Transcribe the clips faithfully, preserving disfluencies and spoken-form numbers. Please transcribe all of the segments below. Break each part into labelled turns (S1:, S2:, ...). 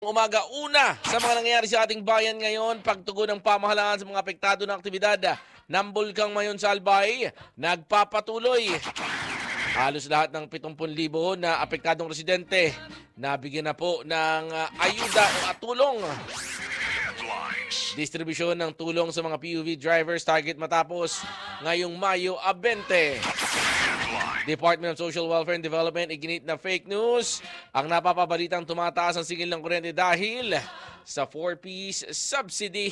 S1: Umaga, una sa mga nangyayari sa ating bayan ngayon, pagtugon ng pamahalaan sa mga apektado ng aktibidad ng Bulkang Mayon sa Albay, nagpapatuloy. Halos lahat ng pitongpung libo na apektadong residente nabigyan na po ng uh, ayuda o at tulong. Distribusyon ng tulong sa mga P U V drivers target matapos ngayong Mayo twenty. Department of Social Welfare and Development iginit na fake news ang napapabalitang tumataas ang singil ng kuryente dahil sa four-piece subsidy.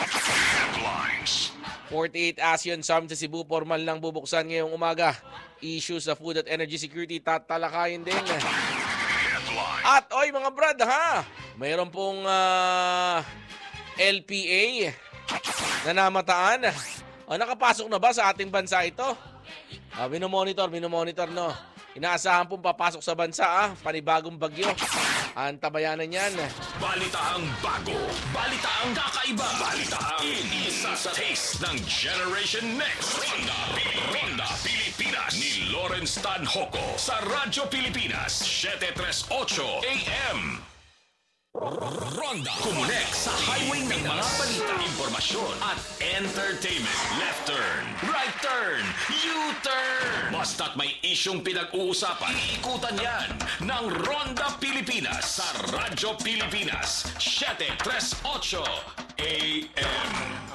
S1: forty-eight ASEAN Summit sa Cebu, formal lang bubuksan ngayong umaga. Issue sa food at energy security tatalakayin din. At oy mga brad ha, mayroon pong uh, L P A na namataan. O, nakapasok na ba sa ating bansa ito? Uh, minomonitor, minomonitor no. Inaasahan pong papasok sa bansa ah, panibagong bagyo. Ang tabayanan yan.
S2: Balitaang bago, balitaang kakaiba, balitaang isa sa taste ng Generation Next. Ronda, Ronda Pilipinas ni Lawrence Tanhoco sa Radyo Pilipinas, seven thirty-eight A M. Ronda. Kumunek sa highway ng mga balita, impormasyon at entertainment. Left turn, right turn, U-turn. Basta't may isyong pinag-uusapan, iikutan yan ng Ronda Pilipinas sa Radyo Pilipinas, seven thirty-eight A M.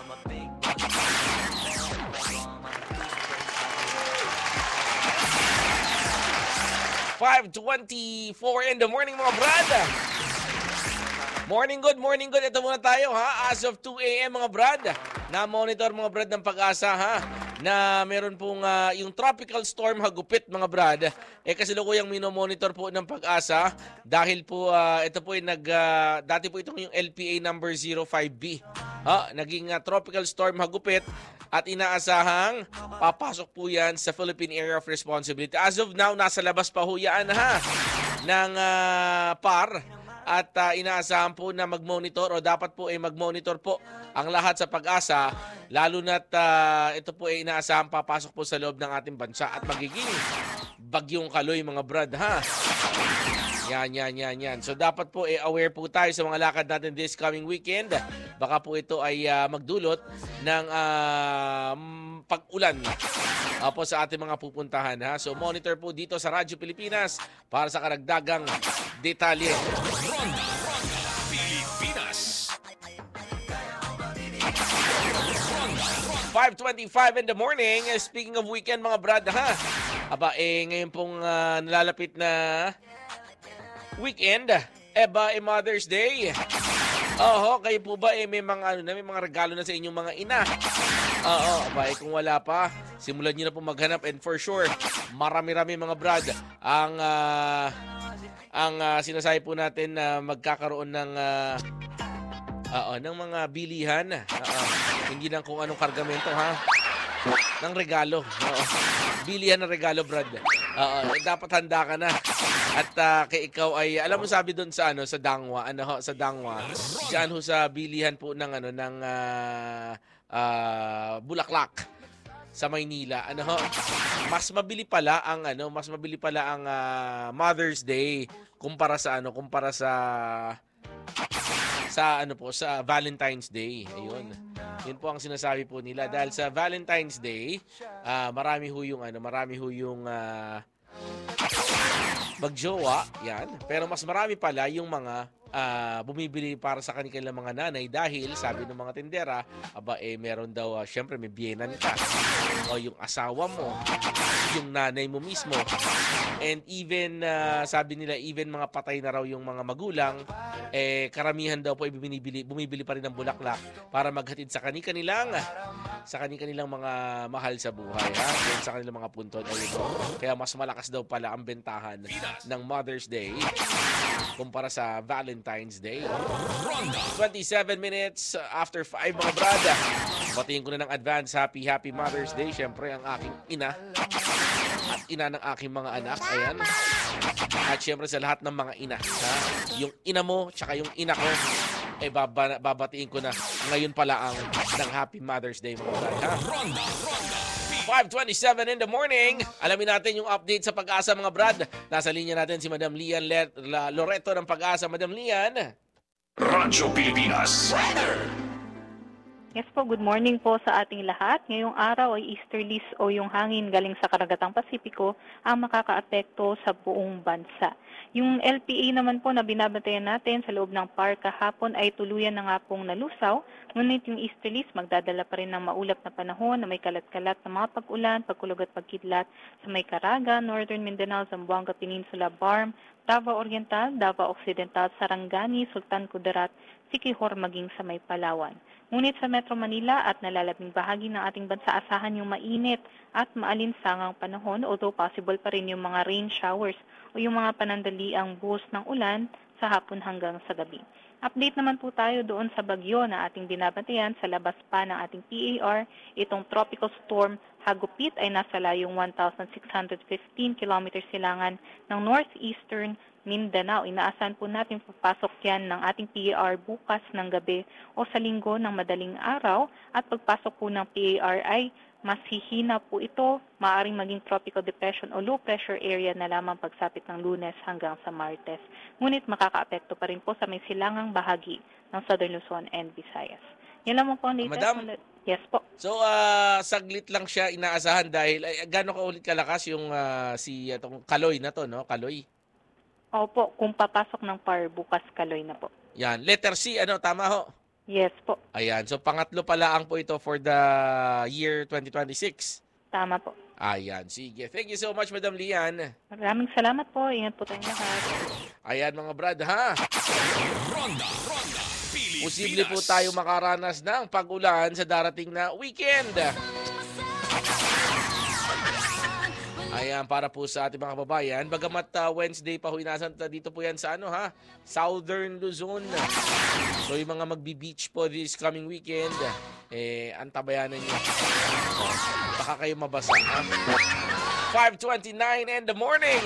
S1: five twenty-four in the morning mga brada. Morning good, morning good. Ito muna tayo ha. As of two A M mga brad, na-monitor mga brad ng Pag-asa ha, na meron pong uh, yung tropical storm hagupit mga brad. Eh kasi lukuyang minomonitor po ng Pag-asa dahil po uh, ito po ay nag, uh, dati po itong yung L P A number zero five B. Ha, naging uh, tropical storm hagupit at inaasahang papasok po yan sa Philippine Area of Responsibility. As of now, nasa labas pa ho yan ha, ng uh, P A R. At uh, inaasahan po na mag-monitor o dapat po ay mag-monitor po ang lahat sa Pag-asa, lalo na't uh, ito po ay inaasahan papasok po sa loob ng ating bansa at magiging bagyong Kaloy mga brad ha. Yan, yan, yan, yan. So dapat po ay aware po tayo sa mga lakad natin this coming weekend. Baka po ito ay uh, magdulot ng uh, pag-ulan uh, po sa ating mga pupuntahan ha. So monitor po dito sa Radyo Pilipinas para sa karagdagang detalye.
S2: Ronda, Ronda Pilipinas.
S1: five twenty-five in the morning. Speaking of weekend mga brad ha. Aba eh ngayon pong uh, nalalapit na weekend, eh ba eh Mother's Day. Oho, kayo po ba eh may mga ano na may mga regalo na sa inyong mga ina? Oo, aba eh kung wala pa, simulan niyo na po maghanap and for sure, marami-rami mga brad ang uh, ang uh, sinasabi po natin na magkakaroon ng uh, oo, ng mga bilihan. Oo, hindi lang kung anong kargamento ha. Ng regalo. Oo. Bilihan ng regalo, brad. Oo, dapat handa ka na. At uh, kay ikaw ay alam mo sabi doon sa ano sa Dangwa, ano ho, sa Dangwa. Diyan ho sa bilihan po ng ano ng uh, uh, Bulaklak sa Maynila. Ano ho? Mas mabili pala ang ano, mas mabili pala ang uh, Mother's Day kumpara sa ano, kumpara sa sa ano po sa Valentine's Day. Ayun. Yun po ang sinasabi po nila dahil sa Valentine's Day, uh, marami ho yung ano, marami ho yung uh, magjowa, yan. Pero mas marami pala yung mga uh, bumibili para sa kanilang mga nanay dahil sabi ng mga tindera, aba eh meron daw, uh, syempre may biyenan ka. O yung asawa mo, yung nanay mo mismo. And even, uh, sabi nila, even mga patay na raw yung mga magulang, eh karamihan daw po ay bumibili, bumibili pa rin ng bulaklak para maghatid sa kani-kanilang sa kani-kanilang mga mahal sa buhay, ha? Yan sa kanilang mga puntod. Ayun, kaya mas malakas daw pala ang bentahan ng Mother's Day kumpara sa Valentine's Day. twenty-seven minutes after five mga brada. Batiin ko na ng advance happy happy Mother's Day. Siyempre ang aking ina at ina ng aking mga anak. Ayan. At siyempre sa lahat ng mga ina. Ha? Yung ina mo tsaka yung ina ko eh baba, babatiin ko na ngayon pala ang ng happy Mother's Day mga brada. five twenty-seven in the morning. Alamin natin yung update sa Pag-asa mga brad. Nasa linya natin si Madam Lian Loreto ng Pag-asa. Madam Lian.
S2: Radyo Pilipinas.
S3: Yes po, good morning po sa ating lahat. Ngayong araw ay easterlies o yung hangin galing sa karagatang Pasipiko ang makakaapekto sa buong bansa. Yung L P A naman po na binabantayan natin sa loob ng park kahapon ay tuluyan na nga pong nalusaw. Ngunit yung easterlies magdadala pa rin ng maulap na panahon na may kalat-kalat na mga pag-ulan, pagkulog at pagkidlat sa may Caraga, Northern Mindanao, Zamboanga Peninsula, Barm, Davao Oriental, Davao Occidental, Sarangani, Sultan Kudarat, Siquijor maging sa may Palawan. Ngunit sa Metro Manila at nalalabing bahagi ng ating bansa asahan yung mainit at maalinsangang panahon, although possible pa rin yung mga rain showers o yung mga panandaliang buhos ng ulan sa hapon hanggang sa gabi. Update naman po tayo doon sa bagyo na ating binabantayan sa labas pa ng ating P A R. Itong tropical storm Hagupit ay nasa layong one thousand six hundred fifteen kilometers silangan ng northeastern Mindanao. Inaasahan po natin papasok yan ng ating P A R bukas ng gabi o sa linggo ng madaling araw. At pagpasok po ng P A R ay mas hihina po ito, maaaring maging tropical depression o low pressure area na lamang pagsapit ng Lunes hanggang sa Martes. Ngunit makakaapekto pa rin po sa may silangang bahagi ng Southern Luzon and Visayas. Yan lamang po ang latest.
S1: Madam?
S3: Yes po.
S1: So, uh, saglit lang siya inaasahan dahil ay, gano'n ka ulit kalakas yung uh, si itong Kaloy na to, no? Kaloy.
S3: Opo, kung papasok ng P A R bukas Kaloy na po.
S1: Yan. Letter C, ano? Tama ho?
S3: Yes po.
S1: Ayan. So, pangatlo pala ang po ito for the year twenty twenty-six.
S3: Tama po.
S1: Ayan. Sige. Thank you so much, Madam Lian.
S3: Maraming salamat po. Ingat po tayong lahat.
S1: Ayan, mga brad, ha?
S2: Ronda, Ronda, Pilipinas.
S1: Posible po tayo makaranas ng pag-ulan sa darating na weekend. Ayan, para po sa ating mga kababayan. Bagamat uh, Wednesday pa ho inasan dito po yan sa ano ha, Southern Luzon. So yung mga magbi-beach po this coming weekend, eh, antabayanan nyo. Baka kayo mabasa. Ha? five twenty-nine in the morning.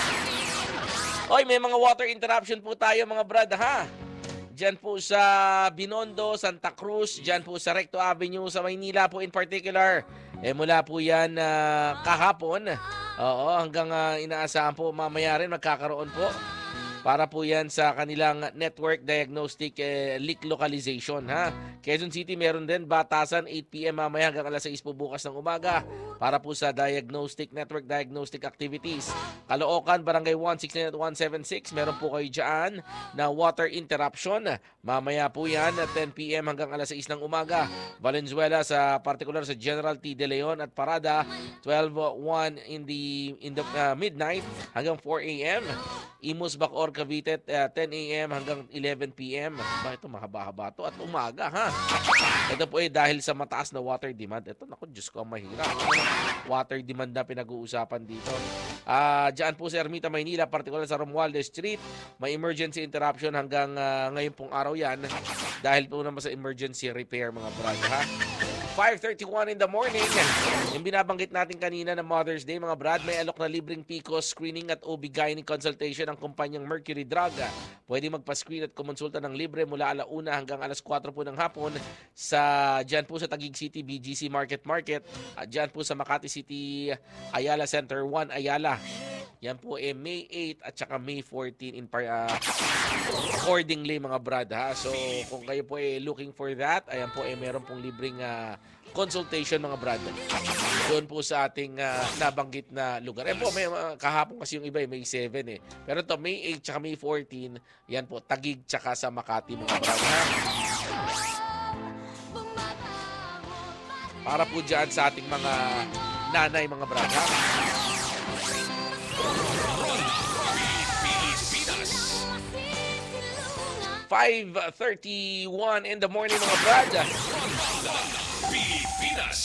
S1: Oy, may mga water interruption po tayo mga brad ha. Diyan po sa Binondo, Santa Cruz, diyan po sa Recto Avenue sa Maynila po in particular. Eh mula po yan uh, kahapon. Oo, hanggang uh, inaasahan po mamaya rin magkakaroon po. Para po yan sa kanilang network diagnostic eh, leak localization. Ha? Quezon City meron din batasan eight p.m. mamaya hanggang alas sais po bukas ng umaga. Para po sa diagnostic network diagnostic activities. Caloocan, Barangay one six nine at one seven six. Meron po kayo dyan na water interruption. Mamaya po yan ten p.m. hanggang alas sais ng umaga. Valenzuela sa particular sa General T. De Leon at Parada twelve one in the in the uh, midnight hanggang four a.m. Imus, Bacoor, Cavite uh, ten a.m. hanggang eleven p.m. Bakit ito mahaba-haba ito at umaga ha? Ito po eh dahil sa mataas na water demand. Ito naku, Diyos ko, mahirap. Water demand na pinag-uusapan dito. Uh, Diyan po sa Ermita, Maynila, particular sa Romualdez Street, may emergency interruption hanggang uh, ngayon pong araw yan dahil po naman sa emergency repair mga brad ha? five thirty-one in the morning. Yung binabanggit natin kanina na Mother's Day mga brad, may alok na libreng P C O S screening at O B-G Y N consultation ang kumpanyang Mercury Drug. Pwede magpa-screen at kumonsulta ng libre mula alauna hanggang alas kwatro po ng hapon sa dyan po sa Taguig City B G C Market Market at dyan po sa Makati City Ayala Center one Ayala. Yan po eh May eight at saka May fourteen in par, uh, accordingly mga brad ha. So kung kayo po eh looking for that, ayan po eh meron pong libreng uh, consultation mga brad. Doon po sa ating uh, nabanggit na lugar. Eh po may uh, kahapon kasi yung iba eh May seven eh. Pero to May eight at May fourteen, yan po Taguig tsaka sa Makati mga brad ha. Para po dyan sa ating mga nanay mga brad ha. five thirty-one in the morning mga brad.
S2: Pilipinas.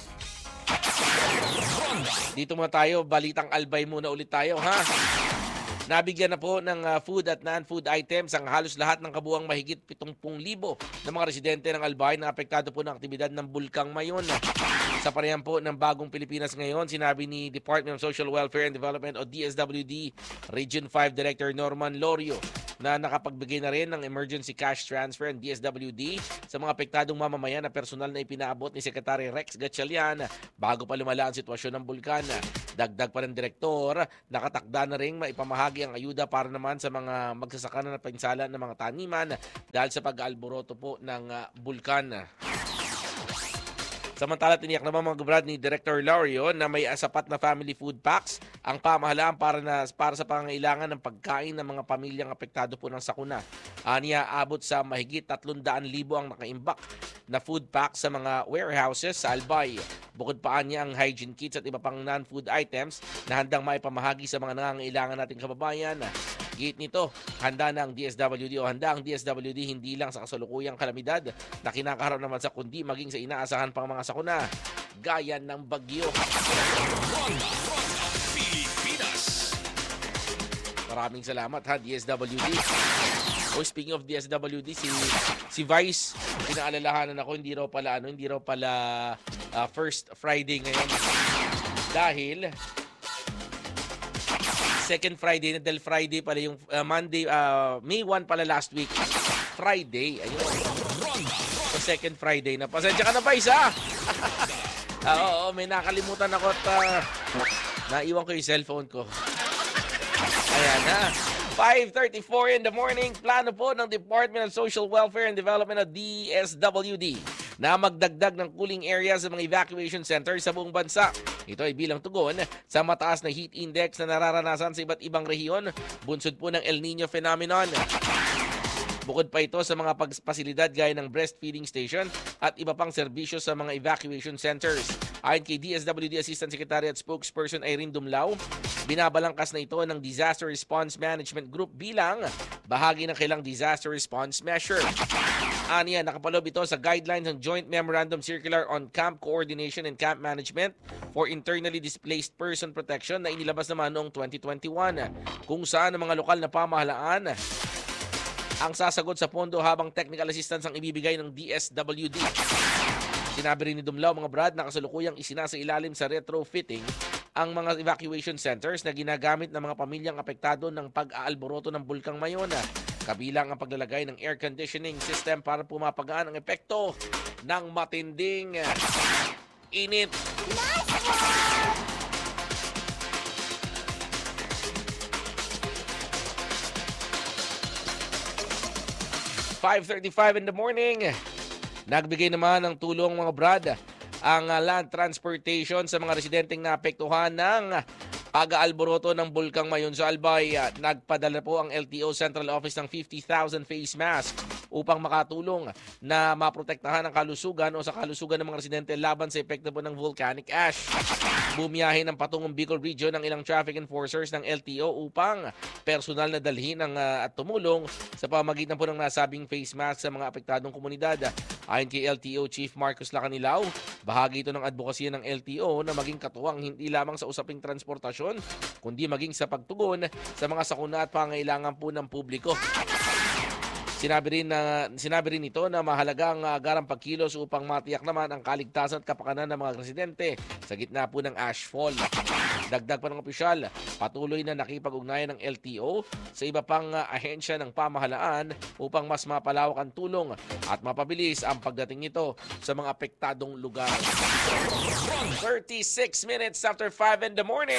S1: Dito muna tayo, balitang albay muna ulit tayo ha. Nabigyan na po ng uh, food at non-food items ang halos lahat ng kabuuang mahigit pitongpung libo ng mga residente ng Albay na apektado po ng aktibidad ng Bulkang Mayon. Sa parehang po ng Bagong Pilipinas ngayon, sinabi ni Department of Social Welfare and Development o D S W D Region five Director Norman Lorio na nakapagbigay na rin ng emergency cash transfer ng D S W D sa mga apektadong mamamayan na personal na ipinaabot ni Secretary Rex Gatchalian bago pa lumala ang sitwasyon ng bulkan. Dagdag pa ng direktor, nakatakda na rin maipamahagi ang ayuda para naman sa mga magsasaka na napinsala ng mga taniman dahil sa pag-alboroto po ng uh, bulkan. Samantala, tiniyak naman mga kabrad ni Director Lario na may sapat na family food packs ang pamahalaan para, na, para sa pangangailangan ng pagkain ng mga pamilyang apektado po ng sakuna. Aniya, abot sa mahigit tatlong daan libo ang nakaimbak na food pack sa mga warehouses sa Albay. Bukod pa niya ang hygiene kits at iba pang non-food items na handang maipamahagi sa mga nangangailangan nating kababayan. Gate nito, handa na ang D S W D o handa ang D S W D hindi lang sa kasalukuyang kalamidad na kinakaharap naman sa kundi maging sa inaasahan pang mga sakuna gaya ng bagyo.
S2: Ronda, Ronda, Pilipinas.
S1: Maraming salamat ha, D S W D. Oh, speaking of D S W D, si si Vice, pinaalalahanan ako, hindi raw pala ano, hindi raw pala uh, first Friday ngayon. Dahil second Friday na, dahil Friday pala yung uh, Monday, uh, May first pala last week. Friday, ayun. So second Friday na. Pasensya ka na, Vice, ha? uh, oo, may nakalimutan ako at uh, naiwan ko yung cellphone ko. Ayan, ha? five thirty-four in the morning, plano po ng Department of Social Welfare and Development of D S W D na magdagdag ng cooling area sa mga evacuation centers sa buong bansa. Ito ay bilang tugon sa mataas na heat index na nararanasan sa iba't ibang rehiyon, bunsod po ng El Nino phenomenon. Bukod pa ito sa mga pagpasilidad gaya ng breastfeeding station at iba pang serbisyo sa mga evacuation centers. Ayon kay D S W D Assistant Secretary at Spokesperson Irene Dumlao, binabalangkas na ito ng Disaster Response Management Group bilang bahagi ng kailang disaster response measure. Aniya, nakapalob ito sa guidelines ng Joint Memorandum Circular on Camp Coordination and Camp Management for Internally Displaced Person Protection na inilabas naman noong twenty twenty-one, kung saan ang mga lokal na pamahalaan ang sasagot sa pondo habang technical assistance ang ibibigay ng D S W D. Sinabi rin ni Dumlao, mga brad, na kasalukuyang isinasa ilalim sa retrofitting ang mga evacuation centers na ginagamit ng mga pamilyang apektado ng pag-aalboroto ng Bulkang Mayona. Kabilang ang paglalagay ng air conditioning system para pumapagaan ang epekto ng matinding init. five thirty-five in the morning. Nagbigay naman ng tulong, mga brad, ang land transportation sa mga residenteng naapektuhan ng pag-aalboroto ng Bulkang Mayon sa Albay. Nagpadala po ang L T O Central Office ng fifty thousand face mask upang makatulong na maprotektahan ang kalusugan o sa kalusugan ng mga residente laban sa epekto po ng volcanic ash. Bumiyahe ng patungong Bicol Region ng ilang traffic enforcers ng L T O upang personal na dalhin ang, uh, at tumulong sa pamagitan po ng nasabing face mask sa mga apektadong komunidad. Ayon kay L T O Chief Marcos Lacanilao, bahagi ito ng advokasya ng L T O na maging katuwang hindi lamang sa usaping transportasyon, kundi maging sa pagtugon sa mga sakuna at pangailangan po ng publiko. Sinabi rin, na, sinabi rin ito na mahalagang uh, garang pagkilos upang matiyak naman ang kaligtasan at kapakanan ng mga residente sa gitna po ng ashfall. Dagdag pa ng opisyal, patuloy na nakipag-ugnayan ng L T O sa iba pang uh, ahensya ng pamahalaan upang mas mapalawak ang tulong at mapabilis ang pagdating nito sa mga apektadong lugar. thirty-six minutes after five in the morning.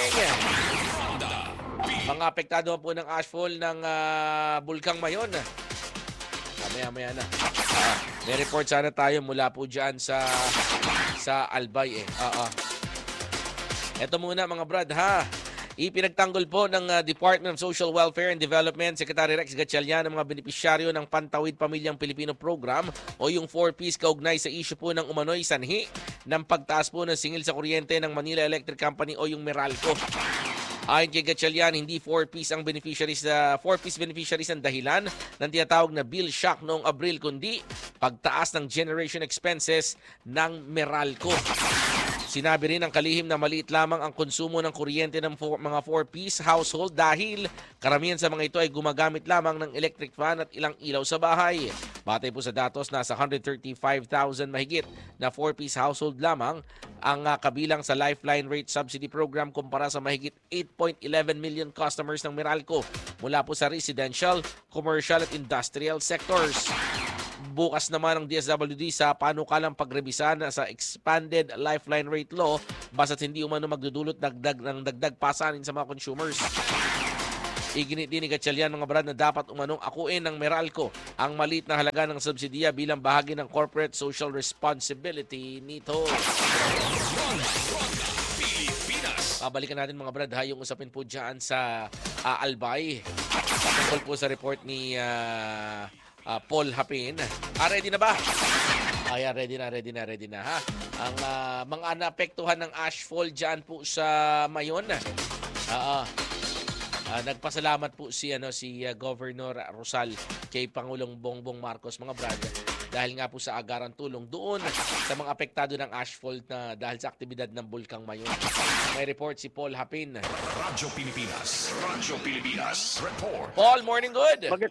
S1: Mga apektado po ng ashfall ng uh, Bulkang Mayon. Maya-maya na. Uh, may report sana tayo mula po dyan sa sa Albay eh. Uh, uh. Ito muna, mga brad, ha. Ipinagtanggol po ng uh, Department of Social Welfare and Development Secretary Rex Gatchalian ang mga benepisyaryo ng Pantawid Pamilyang Pilipino Program o yung four piece kaugnay sa issue po ng umano'y sanhi ng pagtaas po ng singil sa kuryente ng Manila Electric Company o yung Meralco. Ayon kay Gatchalian, hindi four piece ang beneficiaries uh, four piece beneficiaries ang dahilan ng tinatawag na bill shock noong Abril, kundi pagtaas ng generation expenses ng Meralco. Sinabi rin ng kalihim na maliit lamang ang konsumo ng kuryente ng four, mga four-piece household dahil karamihan sa mga ito ay gumagamit lamang ng electric fan at ilang ilaw sa bahay. Batay po sa datos, nasa one hundred thirty-five thousand mahigit na four-piece household lamang ang uh, kabilang sa Lifeline Rate Subsidy Program kumpara sa mahigit eight point one one million customers ng Meralco mula po sa residential, commercial at industrial sectors. Bukas naman ang D S W D sa panukalang pagrebisa na sa expanded Lifeline Rate Law basta't hindi umano magdudulot dagdag ng dagdag pasanin sa mga consumers. Iginit din ni Gatchalian mga brad na dapat umanong akuin ng Meralco ang maliit na halaga ng subsidiya bilang bahagi ng corporate social responsibility nito. Pabalikan natin mga brad ha, yung usapin po dyan sa uh, Albay. Tungkol po sa report ni uh, uh, Paul Hapin. Ah, ready na ba? Ay, ready na, ready na, ready na ha. Ang uh, mga naapektuhan ng ashfall dyan po sa Mayon. Oo. Uh, Uh, nagpasalamat po si ano si uh, Governor Rosal kay Pangulong Bongbong Marcos mga brad dahil nga po sa agarang tulong doon sa mga apektado ng ashfall na dahil sa aktibidad ng Bulkang Mayon. May report si Paul Hapin.
S2: Radyo Pilipinas. Radyo Pilipinas. Report.
S1: Paul, morning good.
S4: Mag-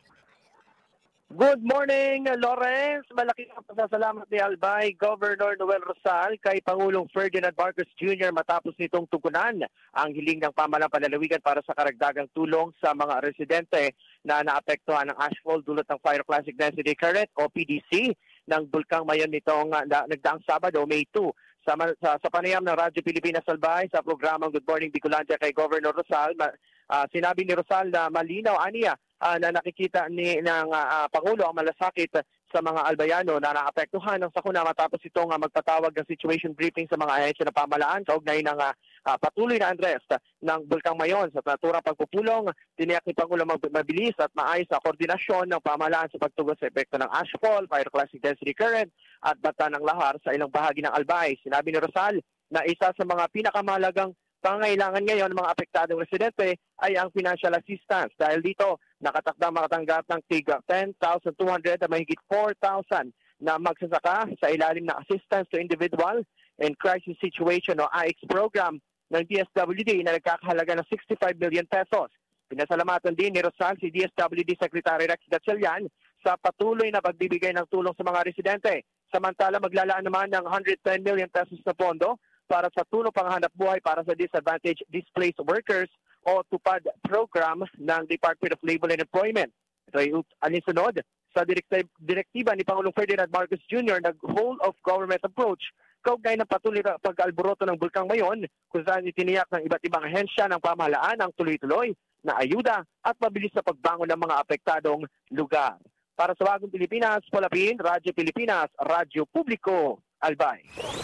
S4: Good morning, Lawrence. Malaki ang pasasalamat ni Albay Governor Noel Rosal kay Pangulong Ferdinand Marcos Junior matapos nitong tugunan ang hiling ng pamahalang panlalawigan para sa karagdagang tulong sa mga residente na naapektuhan ng ashfall dulot ng Fire Classic Density Current o P D C ng Bulkang Mayon nitong uh, nagdaang Sabado, May two. Sa, sa, sa panayam ng Radyo Pilipinas Albay sa programang Good Morning Bicolandia kay Governor Rosal, uh, sinabi ni Rosal na malinaw aniya Uh, na nakikita ni ng uh, Pangulo ang malasakit sa mga Albayano na naapektuhan ng sakuna matapos itong uh, magpatawag ng situation briefing sa mga ahensya ng pamahalaan kaugnay ng uh, uh, patuloy na unrest ng Bulkang Mayon. Sa naturang pagpupulong, tiniyak ni Pangulo mabilis at maayos sa koordinasyon ng pamahalaan sa pagtugon sa epekto ng ashfall, Fire Classic Density Current at bata ng lahar sa ilang bahagi ng Albay. Sinabi ni Rosal na isa sa mga pinakamahalagang pangailangan ngayon ng mga apektadong residente ay ang financial assistance. Dahil dito, nakatakdang makatanggap ng tiga ten thousand two hundred at mahigit four thousand na magsasaka sa ilalim ng Assistance to Individual and Crisis Situation o A I C program ng D S W D na nagkakahalaga ng sixty-five million pesos. Pinasalamatan din ni Rosal si D S W D Secretary Rex Gatchalian sa patuloy na pagbibigay ng tulong sa mga residente. Samantala, maglalaan naman ng one hundred ten million pesos na pondo para sa tulong panghanap buhay para sa disadvantaged displaced workers o TUPAD program ng Department of Labor and Employment. Ito ay alinsunod sa direktiba ni Pangulong Ferdinand Marcos Junior na whole of government approach kaugnay ng patuloy na pag-alboroto ng Bulkang Mayon kung saan itiniyak ng iba't ibang ahensya ng pamahalaan ang tuloy-tuloy na ayuda at mabilis na pagbangon ng mga apektadong lugar. Para sa Bagong Pilipinas, Polapin, Radyo Pilipinas, Radyo Publiko, Albay.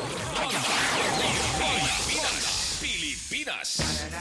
S2: Pilipinas.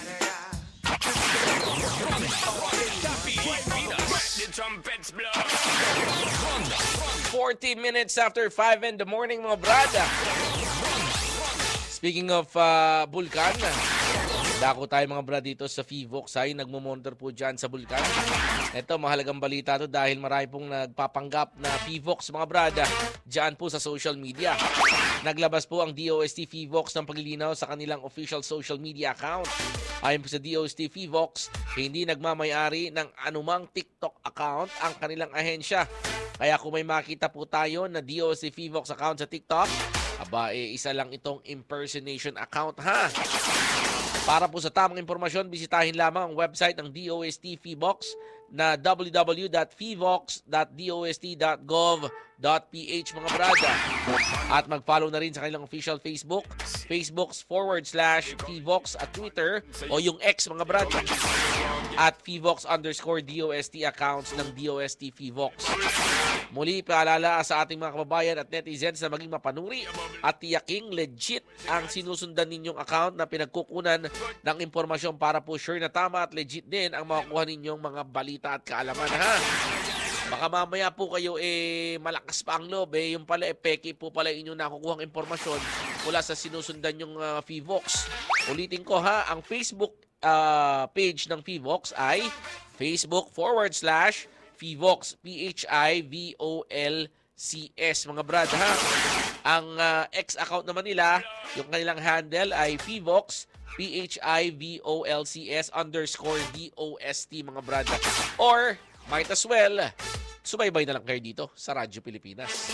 S1: forty minutes after five in the morning mga brada. Speaking of uh, Bulkan, dako tayo mga brad dito sa Fivox ay nagmo-monitor po dyan sa Bulkan. Ito, mahalagang balita to dahil marami pong nagpapanggap na Fivox mga brada dyan po sa social media. Naglabas po ang D O S T Fivox ng paglilinaw sa kanilang official social media account. Ayon po sa D O S T Fivox, hindi nagmamayari ng anumang TikTok account ang kanilang ahensya. Kaya kung may makita po tayo na D O S T Fivox account sa TikTok, aba, eh, isa lang itong impersonation account ha. Para po sa tamang impormasyon, bisitahin lamang ang website ng D O S T Fivox na w w w dot fivox dot d o s t dot gov dot p h mga brada. At mag-follow na rin sa kanilang official Facebook, Facebook's forward slash Fivox at Twitter o yung X mga brada. At Fivox underscore D O S T accounts ng D O S T Fivox. Muli, paalala sa ating mga kababayan at netizens na maging mapanuri at tiyaking legit ang sinusundan ninyong account na pinagkukunan ng impormasyon para po sure na tama at legit din ang makukuha ninyong mga balita at kaalaman ha. Baka mamaya po kayo eh malakas pa ang loob eh yung pala eh peki po pala inyong nakukuhang impormasyon mula sa sinusundan yung uh, Fivox. Ulitin ko ha, ang Facebook uh, page ng Fivox ay Facebook forward slash Fivox, P H I V O L C S mga brad ha. Ang uh, X account naman nila, yung kanilang handle ay Pivox, P H I V O L C S underscore D O S T mga brad. Or might as well, subaybay na lang kayo dito sa Radyo Pilipinas.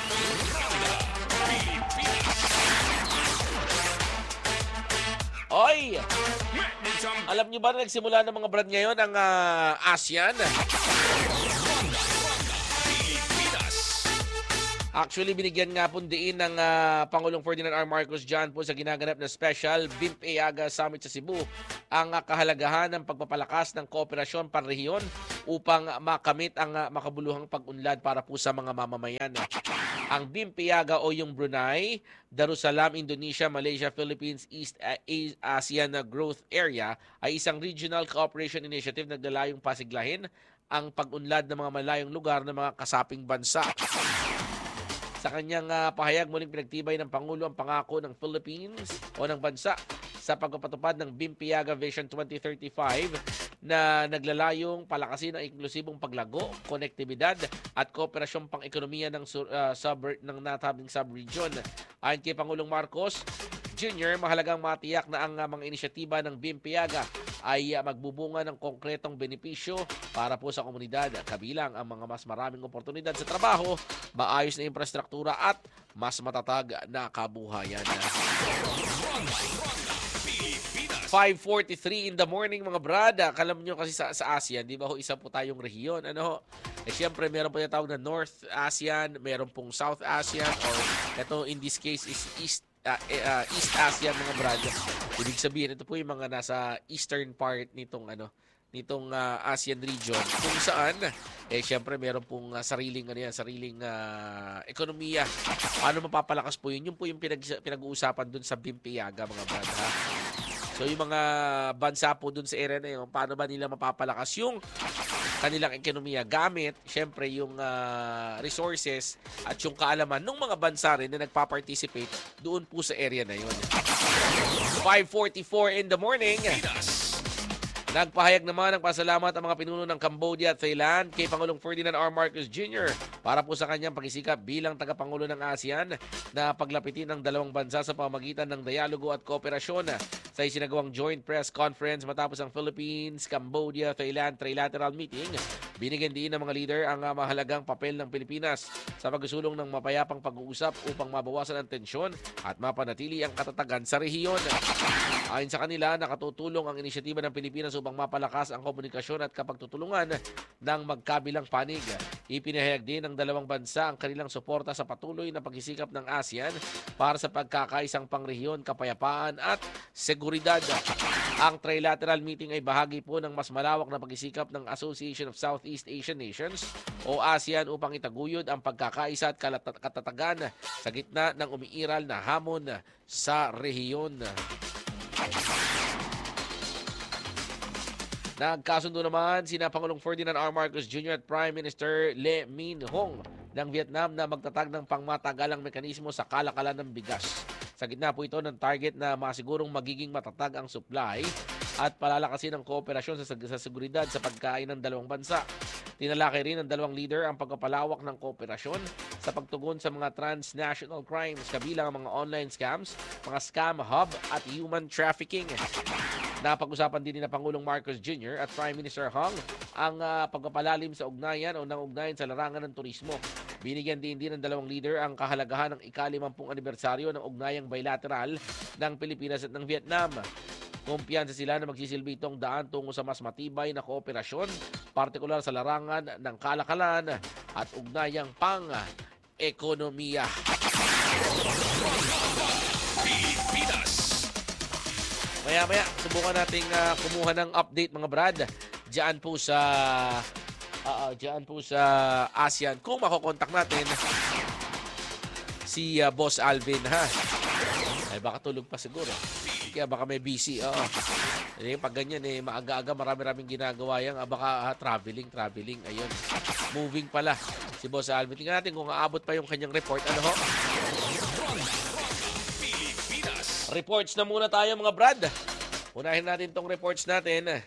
S1: Oy! Alam nyo ba na nagsimula ng mga brad ngayon ang uh, ASEAN? Actually, binigyan nga po diin ng uh, Pangulong Ferdinand R. Marcos dyan po sa ginaganap na Special B I M P-EAGA Summit sa Cebu ang uh, kahalagahan ng pagpapalakas ng kooperasyon panrehiyon upang makamit ang uh, makabuluhang pag-unlad para po sa mga mamamayan. Ang B I M P-EAGA o yung Brunei, Darussalam, Indonesia, Malaysia, Philippines, East ASEAN Growth Area ay isang regional cooperation initiative na naglalayong pasiglahin ang pag-unlad ng mga malayong lugar ng mga kasaping bansa. Sa kanyang uh, pahayag, muling pinagtibay ng Pangulo ang pangako ng Philippines o ng bansa sa pagpapatupad ng B I M P-EAGA Vision twenty thirty-five na naglalayong palakasin ang inklusibong paglago, konektibidad at kooperasyon pang-ekonomiya ng, uh, sub, ng natabing sub-region. Ayon kay Pangulong Marcos Junior, mahalagang matiyak na ang uh, mga inisyatiba ng B I M P-EAGA ay uh, magbubunga ng konkretong benepisyo para po sa komunidad, kabilang ang mga mas maraming oportunidad sa trabaho, maayos na infrastruktura at mas matatag na kabuhayan. five forty-three in the morning mga brad. Kalam nyo kasi sa, sa ASEAN, di ba ho, isa po tayong rehiyon. Ano ho? Eh syempre meron po yung tawag na North ASEAN, meron pong South ASEAN, or ito in this case is East Uh, uh, East ASEAN mga brad. Ibig sabihin, ito po yung mga nasa eastern part nitong ano, nitong uh, ASEAN region, kung saan eh syempre meron pong uh, sariling ano yan, sariling uh, ekonomiya. Paano mapapalakas po yun? Yun po yung pinag pinag-uusapan dun sa B I M P-EAGA mga brad ha. So yung mga bansa po dun sa area na yun, paano ba nila mapapalakas yung kanilang ekonomiya gamit, syempre, yung uh, resources at yung kaalaman ng mga bansa rin na nagpa-participate doon po sa area na yun. five forty-four in the morning. Nagpahayag naman ng pasalamat ang mga pinuno ng Cambodia at Thailand kay Pangulong Ferdinand R. Marcos Junior para po sa kanyang pagisikap bilang tagapangulo ng ASEAN na paglapitin ang dalawang bansa sa pamamagitan ng dialogo at kooperasyon. Sa isinagawang joint press conference matapos ang Philippines, Cambodia, Thailand trilateral meeting, binigyan din ng mga leader ang mahalagang papel ng Pilipinas sa pagsusulong ng mapayapang pag-uusap upang mabawasan ang tensyon at mapanatili ang katatagan sa rehiyon. Ayon sa kanila, nakatutulong ang inisyatiba ng Pilipinas upang mapalakas ang komunikasyon at kapagtutulungan ng magkabilang panig. Ipinahayag din ng dalawang bansa ang kanilang suporta sa patuloy na pagsisikap ng ASEAN para sa pagkakaisang pangrehiyon, kapayapaan at seguridad. Ang trilateral meeting ay bahagi po ng mas malawak na pagsisikap ng Association of Southeast Asian Nations o ASEAN upang itaguyod ang pagkakaisa at katatagan sa gitna ng umiiral na hamon sa rehiyon. Nagkasundo naman sina Pangulong Ferdinand R. Marcos Junior at Prime Minister Lee Min-hong ng Vietnam na magtatag ng pangmatagalang mekanismo sa kalakalan ng bigas. Sa gitna po ito ng target na masigurong magiging matatag ang supply at palalakasin ang kooperasyon sa, sa seguridad sa pagkain ng dalawang bansa. Tinalakay rin ng dalawang leader ang pagpapalawak ng kooperasyon sa pagtugon sa mga transnational crimes, kabilang ang mga online scams, mga scam hub at human trafficking. Napag-usapan din ni na Pangulong Marcos Junior at Prime Minister Hong ang uh, pagpapalalim sa ugnayan o ng ugnayan sa larangan ng turismo. Binigyan din din ng dalawang leader ang kahalagahan ng ikalimampung anibersaryo ng ugnayang bilateral ng Pilipinas at ng Vietnam. Kumpiyansa sila na magsisilbi itong daan tungo sa mas matibay na kooperasyon, partikular sa larangan ng kalakalan at ugnayang pang-ekonomiya. Maya-maya, subukan nating uh, kumuha ng update mga brad diyan po sa uh, diyan po sa ASEAN. Kung makokontak natin si uh, Boss Alvin ha. Ay baka tulog pa siguro. Kaya baka may busy. Oo. Eh, pag ganyan eh maaga-aga marami-raming ginagawa yan. Ah, baka ah, traveling, traveling. Ayun. Moving pala si Boss Alvin. Tingnan natin kung aabot pa yung kanyang report. Ano ho? Reports na muna tayo mga brad. Unahin natin tong reports natin.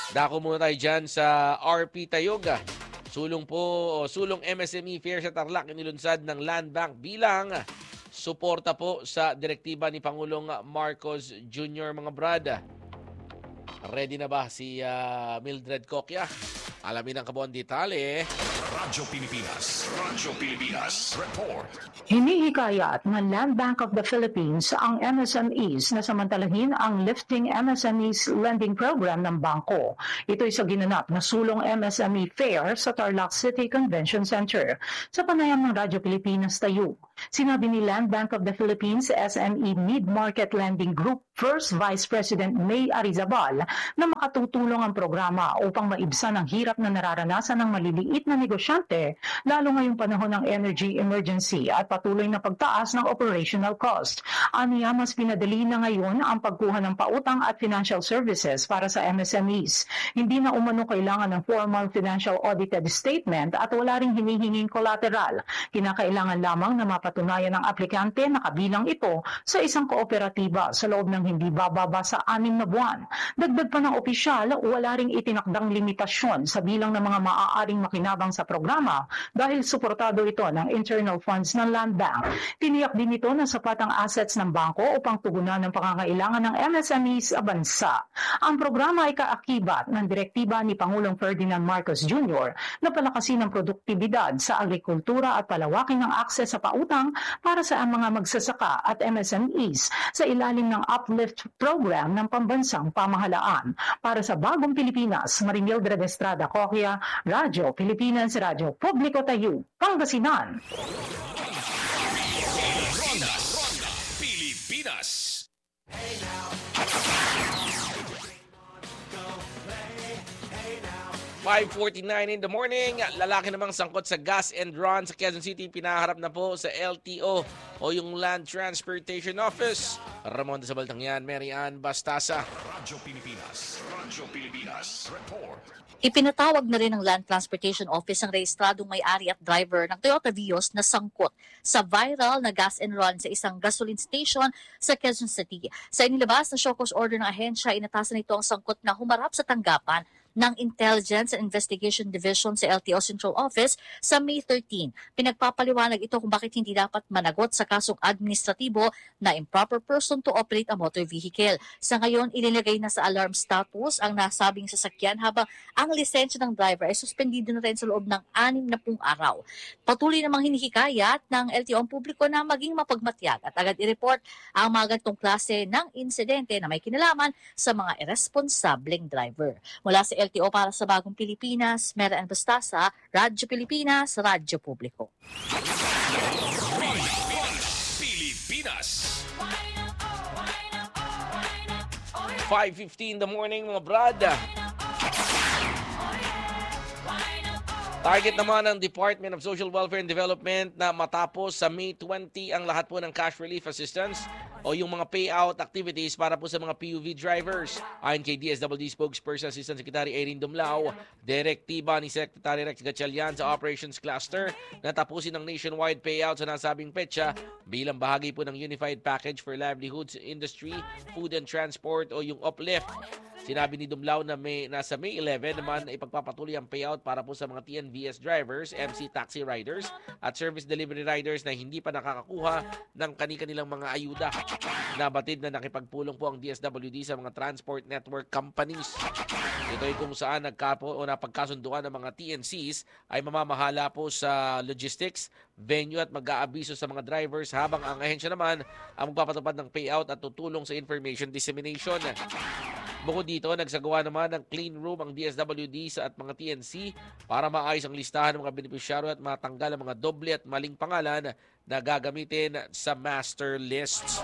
S1: Dako muna tayo dyan sa R P Tayoga. Sulong po o sulong M S M E Fair sa Tarlac inilunsad ng Land Bank bilang suporta po sa direktiba ni Pangulong Marcos Junior mga brad. Ready na ba si uh, Mildred Cocya? Alamin ang kabuuan detalye.
S2: Radyo Pilipinas. Radyo Pilipinas. Report.
S5: Hinihikayat ng Land Bank of the Philippines ang M S M Es na samantalahin ang Lifting M S M Es Lending Program ng bangko. Ito'y sa ginanap na sulong M S M E Fair sa Tarlac City Convention Center. Sa panayam ng Radyo Pilipinas Tayo, sinabi ni Land Bank of the Philippines S M E Mid-Market Lending Group First Vice President May Arizabal na makatutulong ang programa upang maibsan ang hirap na nararanasan ng maliliit na negosyante lalo ngayong panahon ng energy emergency at patuloy na pagtaas ng operational cost. Aniya, mas pinadali na ngayon ang pagkuha ng pautang at financial services para sa M S M Es. Hindi na umano kailangan ng formal financial audited statement at wala ring hinihinging collateral. Kinakailangan lamang na mapatunayan ng aplikante na kabilang ito sa isang kooperatiba sa loob ng hindi bababa sa anim na buwan. Dagdag pa ng opisyal, wala ring itinakdang limitasyon sa bilang ng mga maaaring makinabang sa programa dahil suportado ito ng internal funds ng Land Bank. Tiniyak din ito na sapat ang assets ng bangko upang tugunan ng pangangailangan ng M S M Es sa bansa. Ang programa ay kaakibat ng direktiba ni Pangulong Ferdinand Marcos Junior na palakasin ang produktibidad sa agrikultura at palawakin ang akses sa pautang para sa mga magsasaka at M S M Es sa ilalim ng Uplift Program ng Pambansang Pamahalaan. Para sa Bagong Pilipinas, Marimildred Estrada Cocya, Radyo Pilipinas, Radyo Publiko Tayo, Pangasinan.
S2: Ronda, Ronda, Pilipinas.
S1: five forty-nine in the morning, lalaki namang sangkot sa gas and run sa Quezon City, pinaharap na po sa L T O o yung Land Transportation Office. Ramon sa Baltang yan, Mary Ann Bastasa.
S2: Radyo Pilipinas. Radyo Pilipinas. Report.
S6: Ipinatawag na rin ng Land Transportation Office ang rehistradong may-ari at driver ng Toyota Vios na sangkot sa viral na gas and run sa isang gasoline station sa Quezon City. Sa inilabas na show cause order ng ahensya, inatasan nito ang sangkot na humarap sa tanggapan ng Intelligence and Investigation Division sa L T O Central Office sa May thirteenth. Pinagpapaliwanag ito kung bakit hindi dapat managot sa kasong administratibo na improper person to operate a motor vehicle. Sa ngayon, ilinagay na sa alarm status ang nasabing sasakyan habang ang lisensya ng driver ay suspendido na rin sa loob ng anim na pung araw. Patuloy namang hinihikayat ng L T O ang publiko na maging mapagmatyag at agad i-report ang mga ganitong klase ng insidente na may kinalaman sa mga irresponsableng driver. Mula sa L T O para sa Bagong Pilipinas, Mary Ann Bastasa, Radyo Pilipinas, Radyo Publiko.
S2: Pilipinas.
S1: five fifteen in the morning, mga brad. Target naman ng Department of Social Welfare and Development na matapos sa May twentieth ang lahat po ng cash relief assistance o yung mga payout activities para po sa mga P U V drivers. Ayon kay D S W D Spokesperson Assistant Secretary Erin Dumlao, direktiba ni Secretary Rex Gatchalian sa Operations Cluster na tapusin ang nationwide payout sa nasabing petsa bilang bahagi po ng Unified Package for Livelihoods Industry, Food and Transport o yung Uplift. Sinabi ni Dumlao na may, nasa May eleventh naman na ipagpapatuloy ang payout para po sa mga T N V S drivers, M C taxi riders at service delivery riders na hindi pa nakakakuha ng kani-kanilang mga ayuda. Nabatid na nakipagpulong po ang D S W D sa mga transport network companies. Ito ay kung saan nagkapo o napagkasunduan ng mga T N Cs ay mamamahala po sa logistics, venue at mag-aabiso sa mga drivers habang ang ahensya naman ang magpapatupad ng payout at tutulong sa information dissemination. Bukod dito, nagsagawa naman ng clean room ang D S W D sa at mga T N C para maayos ang listahan ng mga benepisyaryo at matanggal ang mga doble at maling pangalan na gagamitin sa master lists.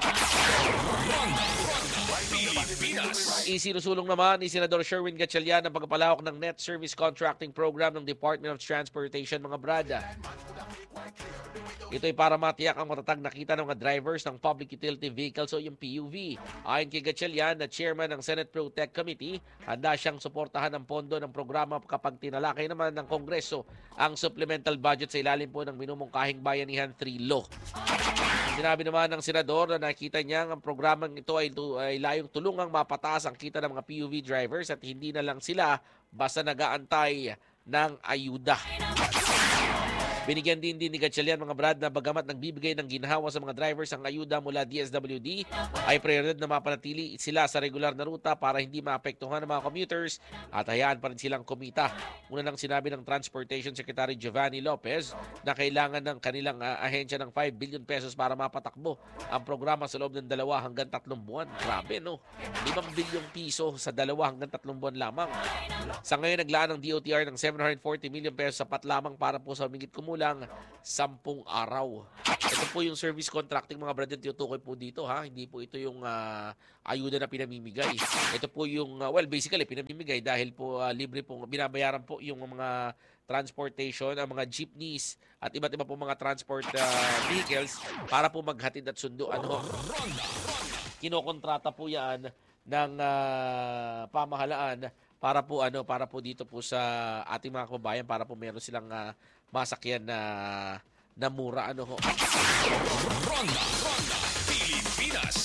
S1: Isinusulong naman ni Senador Sherwin Gatchalian ang pagpapalawak ng Net Service Contracting Program ng Department of Transportation, mga brada. Ito ay para matiyak ang matatag na kita ng mga drivers ng Public Utility Vehicles o yung P U V. Ayon kay Gatchalian na chairman ng Senate Pro Tech Committee, handa siyang suportahan ng pondo ng programa kapag tinalakay naman ng Kongreso ang supplemental budget sa ilalim po ng minumungkahing bayanihan three law. Sinabi naman ng senador na nakita niya ang programang ito ay, ay layong tulungang mapataas ang kita ng mga P U V drivers at hindi na lang sila basta nag-aantay ng ayuda. Binigyan din din ni Gatchalian mga brad na bagamat nagbibigay ng ginhawa sa mga drivers ang ayuda mula D S W D, ay prioridad na mapanatili sila sa regular na ruta para hindi maapektuhan ng mga commuters at hayaan pa rin silang kumita. Una nang sinabi ng Transportation Secretary Giovanni Lopez na kailangan ng kanilang uh, ahensya ng five billion pesos para mapatakbo ang programa sa loob ng dalawa hanggang tatlong buwan. Grabe, no? limang bilyong piso sa dalawa hanggang tatlong buwan lamang. Sa ngayon, naglaan ng D O T R ng seven hundred forty million pesos sapat lamang para po sa humigit kumulang sampung araw. Ito po yung service contracting mga brad yung tinutukoy po dito, ha. Hindi po ito yung uh, ayuda na pinamimigay. Ito po yung, uh, well, basically, pinamimigay dahil po uh, libre po, binabayaran po yung mga transportation, ang mga jeepneys at iba't iba po mga transport uh, vehicles para po maghatid at sundo. Ano, kinokontrata po yan ng uh, pamahalaan para po ano para po dito po sa ating mga kababayan para po meron silang uh, masakyan na na mura ano ho.
S2: Ronda, Ronda, Pilipinas.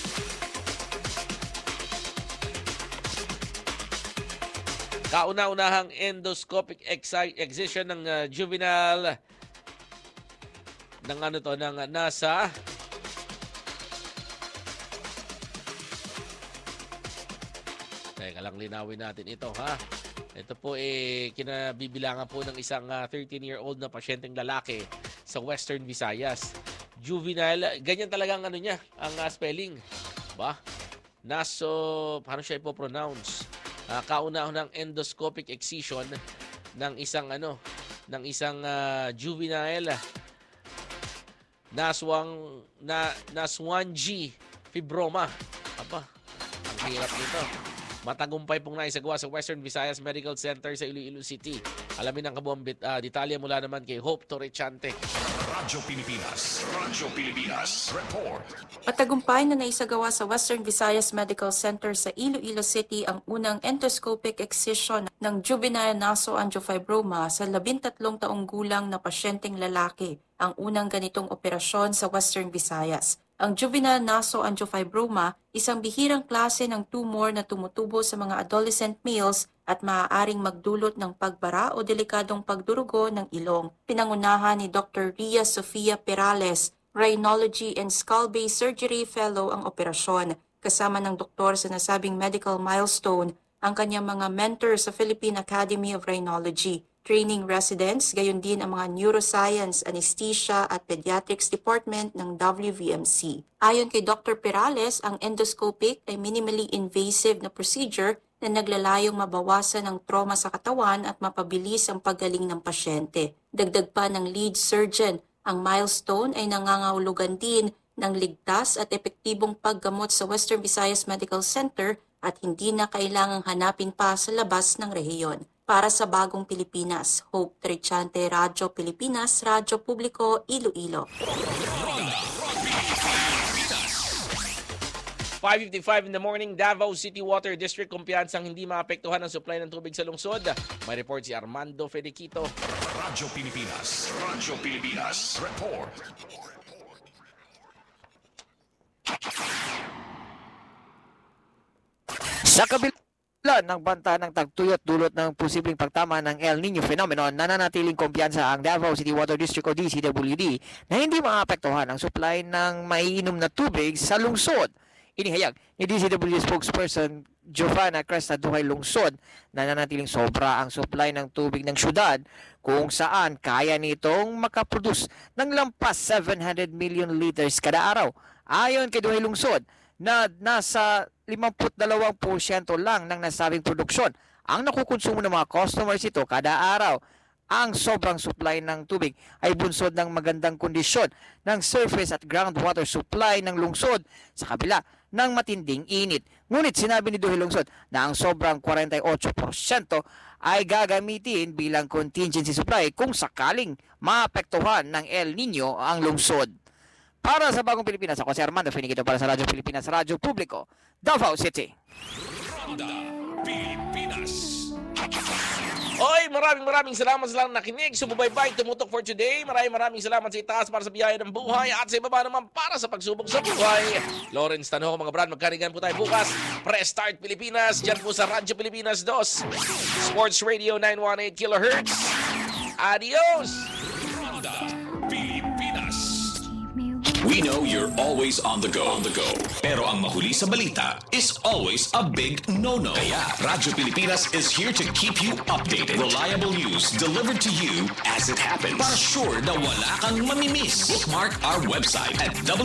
S1: Kauna-unahang endoscopic excision ng uh, juvenile ng ano to ng uh, nasa Teka lang, linawin natin ito, ha? Ito po eh, kinabibilangan po ng isang uh, thirteen-year-old na pasyenteng lalaki sa Western Visayas. Juvenile, ganyan talagang ano niya, ang uh, spelling. Ba? Naso, paano siya ipopronounce? Uh, kauna-unang endoscopic excision ng isang ano, ng isang uh, juvenile naswang na naswanji fibroma. Aba, ang hirap nito. Matagumpay pong naisagawa sa Western Visayas Medical Center sa Iloilo City. Alamin ang kabuang uh, detalye mula naman kay Hope Torrechante.
S2: Radyo Pilipinas, Radyo Pilipinas, report.
S7: Matagumpay na naisagawa sa Western Visayas Medical Center sa Iloilo City ang unang endoscopic excision ng juvenile nasoangiofibroma sa labintatlong taong gulang na pasyenteng lalaki, ang unang ganitong operasyon sa Western Visayas. Ang juvenile nasoangiofibroma, isang bihirang klase ng tumor na tumutubo sa mga adolescent males at maaaring magdulot ng pagbara o delikadong pagdurugo ng ilong. Pinangunahan ni Doctor Ria Sofia Perales, Rhinology and Skull-Base Surgery Fellow ang operasyon. Kasama ng doktor sa nasabing medical milestone ang kanyang mga mentor sa Philippine Academy of Rhinology, training residents, gayon din ang mga neuroscience, anesthesia at pediatrics department ng W V M C. Ayon kay Doctor Perales, ang endoscopic ay minimally invasive na procedure na naglalayong mabawasan ang trauma sa katawan at mapabilis ang paggaling ng pasyente. Dagdag pa ng lead surgeon, ang milestone ay nangangahulugan din ng ligtas at epektibong paggamot sa Western Visayas Medical Center at hindi na kailangang hanapin pa sa labas ng rehiyon. Para sa Bagong Pilipinas, Hope Torrechante, Radyo Pilipinas, Radyo Publiko, Iloilo.
S1: five fifty-five in the morning, Davao City Water District kumpiyansang hindi maapektuhan ang supply ng tubig sa lungsod. May report si Armando Fedequito.
S2: Radyo Pilipinas, Radyo Pilipinas, report.
S8: Sa kabila ng banta ng tagtuyot dulot ng posibleng pagtama ng El Nino phenomenon, nananatiling kumpiyansa ang Davao City Water District o D C W D na hindi maapektuhan ang supply ng maiinom na tubig sa lungsod. Inihayag ni D C W D spokesperson Giovanna Cresta Duhay Lungsod na nananatiling sobra ang supply ng tubig ng syudad kung saan kaya nitong makaproduce ng lampas seven hundred million liters kada araw. Ayon kay Duhay Lungsod, na nasa fifty-two percent lang ng nasabing produksyon ang nakukonsumo ng mga customers ito kada araw. Ang sobrang supply ng tubig ay bunsod ng magandang kondisyon ng surface at groundwater supply ng lungsod sa kabila ng matinding init. Ngunit sinabi ni Duhay Lungsod na ang sobrang forty-eight percent ay gagamitin bilang contingency supply kung sakaling maapektuhan ng El Nino ang lungsod. Para sa Bagong Pilipinas, ako si Armando Fedequito para sa Radyo Pilipinas, Radyo Publiko, Davao City.
S2: Ronda Pilipinas.
S1: Oy, maraming maraming salamat sa lang nakinig. Sumubaybay, tumutok for today. Maraming maraming salamat sa itaas para sa biyaya ng buhay at sa ibaba naman para sa pagsubok sa buhay. Lawrence Tanho, mga brad, magkarigan po tayo bukas. Press Start Pilipinas, dyan po sa Radyo Pilipinas two. Sports Radio nine eighteen kilohertz. Adios!
S2: Ronda Pilipinas. We know you're always on the go, on the go. Pero ang mahuli sa balita is always a big no-no. Kaya Radyo Pilipinas is here to keep you updated. Reliable news delivered to you as it happens. Para sure na wala kang mamimiss. Bookmark our website at